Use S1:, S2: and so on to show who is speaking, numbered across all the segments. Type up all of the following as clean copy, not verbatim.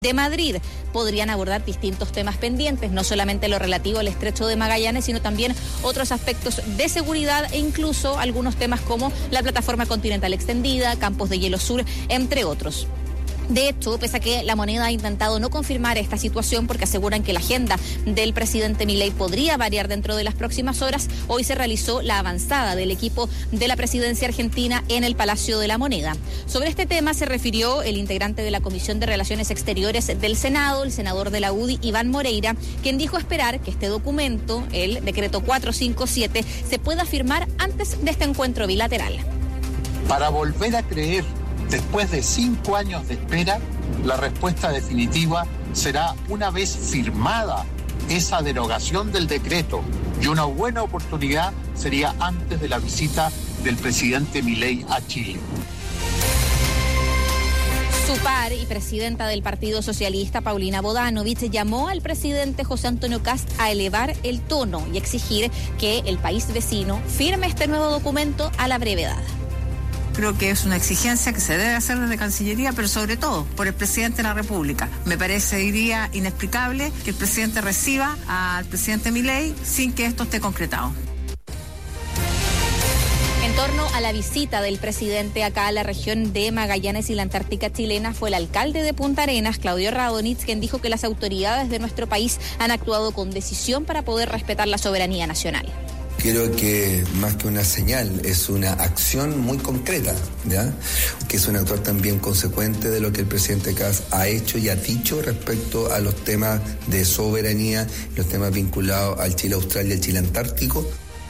S1: de Madrid. Podrían abordar distintos temas pendientes, no solamente lo relativo al estrecho de Magallanes, sino también otros aspectos de seguridad e incluso algunos temas como la plataforma continental extendida, campos de hielo sur, entre otros. De hecho, pese a que La Moneda ha intentado no confirmar esta situación porque aseguran que la agenda del presidente Milei podría variar dentro de las próximas horas, hoy se realizó la avanzada del equipo de la presidencia argentina en el Palacio de La Moneda. Sobre este tema se refirió el integrante de la Comisión de Relaciones Exteriores del Senado, el senador de la UDI, Iván Moreira, quien dijo esperar que este documento, el decreto 457, se pueda firmar antes de este encuentro bilateral.
S2: Para volver a creer, después de 5 años de espera, la respuesta definitiva será una vez firmada esa derogación del decreto, y una buena oportunidad sería antes de la visita del presidente Milei a Chile.
S1: Su par y presidenta del Partido Socialista, Paulina Bodanovich, llamó al presidente José Antonio Kast a elevar el tono y exigir que el país vecino firme este nuevo documento a la brevedad.
S3: Creo que es una exigencia que se debe hacer desde Cancillería, pero sobre todo por el presidente de la República. Me parecería inexplicable que el presidente reciba al presidente Milei sin que esto esté concretado.
S1: En torno a la visita del presidente acá a la región de Magallanes y la Antártica chilena, fue el alcalde de Punta Arenas, Claudio Radonich, quien dijo que las autoridades de nuestro país han actuado con decisión para poder respetar la soberanía nacional.
S4: Creo que más que una señal, es una acción muy concreta, ¿ya? Que es un actuar también consecuente de lo que el presidente Kast ha hecho y ha dicho respecto a los temas de soberanía, los temas vinculados al Chile Austral y al Chile Antártico.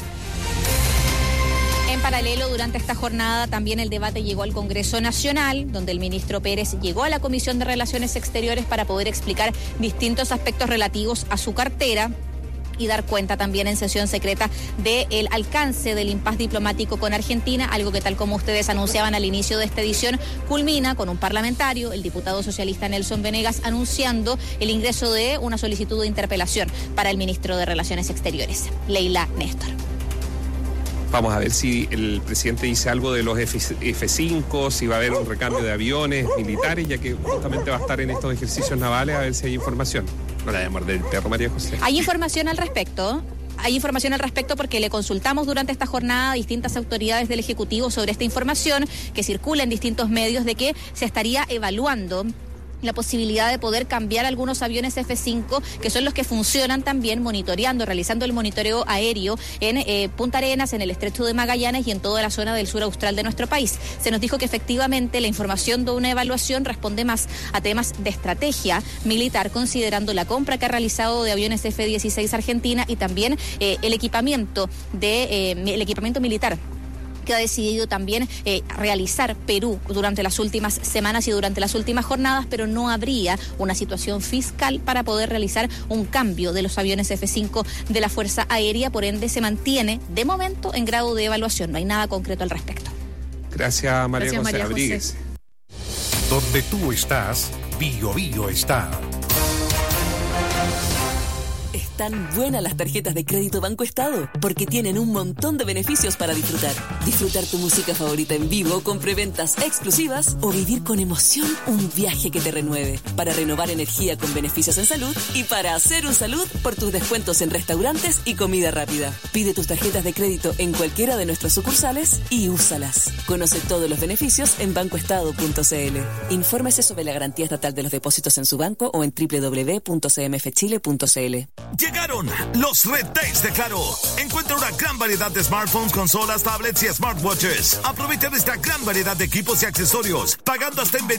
S1: En paralelo, durante esta jornada también el debate llegó al Congreso Nacional, donde el ministro Pérez llegó a la Comisión de Relaciones Exteriores para poder explicar distintos aspectos relativos a su cartera y dar cuenta también en sesión secreta del alcance del impasse diplomático con Argentina, algo que, tal como ustedes anunciaban al inicio de esta edición, culmina con un parlamentario, el diputado socialista Nelson Venegas, anunciando el ingreso de una solicitud de interpelación para el ministro de Relaciones Exteriores, Leila Néstor.
S5: Vamos a ver si el presidente dice algo de los F-5, si va a haber un recambio de aviones militares, ya que justamente va a estar en estos ejercicios navales, a ver si hay información. No la voy a morder el perro, María José.
S1: ¿Hay información al respecto? Hay información al respecto porque le consultamos durante esta jornada a distintas autoridades del Ejecutivo sobre esta información que circula en distintos medios de que se estaría evaluando la posibilidad de poder cambiar algunos aviones F-5, que son los que funcionan también monitoreando, realizando el monitoreo aéreo en Punta Arenas, en el estrecho de Magallanes y en toda la zona del sur austral de nuestro país. Se nos dijo que efectivamente la información de una evaluación responde más a temas de estrategia militar, considerando la compra que ha realizado de aviones F-16 Argentina y también el equipamiento militar que ha decidido también realizar Perú durante las últimas semanas y durante las últimas jornadas, pero no habría una situación fiscal para poder realizar un cambio de los aviones F-5 de la Fuerza Aérea, por ende se mantiene de momento en grado de evaluación, no hay nada concreto al respecto.
S5: Gracias, María José Rodríguez.
S6: Donde tú estás, Bio Bio está.
S7: Están buenas las tarjetas de crédito Banco Estado porque tienen un montón de beneficios para disfrutar. Disfrutar tu música favorita en vivo con preventas exclusivas o vivir con emoción un viaje que te renueve. Para renovar energía con beneficios en salud y para hacer un salud por tus descuentos en restaurantes y comida rápida. Pide tus tarjetas de crédito en cualquiera de nuestras sucursales y úsalas. Conoce todos los beneficios en bancoestado.cl. Infórmese sobre la garantía estatal de los depósitos en su banco o en www.cmfchile.cl.
S8: Llegaron los Red Days de Claro. Encuentra una gran variedad de smartphones, consolas, tablets y smartwatches. Aprovecha de esta gran variedad de equipos y accesorios, pagando hasta en